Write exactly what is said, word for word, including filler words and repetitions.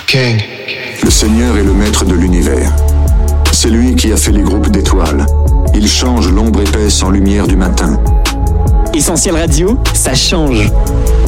King. Le Seigneur est le maître de l'univers. C'est lui qui a fait les groupes d'étoiles. Il change l'ombre épaisse en lumière du matin. Essentiel Radio, ça change.